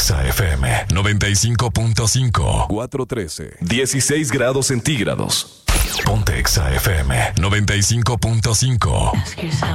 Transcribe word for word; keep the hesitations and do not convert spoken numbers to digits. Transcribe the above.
Exa F M noventa y cinco punto cinco. cuatro trece. dieciséis grados centígrados. Ponte Exa F M noventa y cinco punto cinco. Ask yourself,